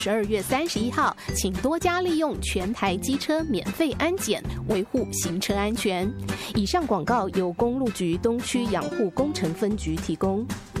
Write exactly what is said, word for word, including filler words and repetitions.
十二月三十一号，请多加利用全台机车免费安检，维护行车安全。以上广告由公路局东区养护工程分局提供。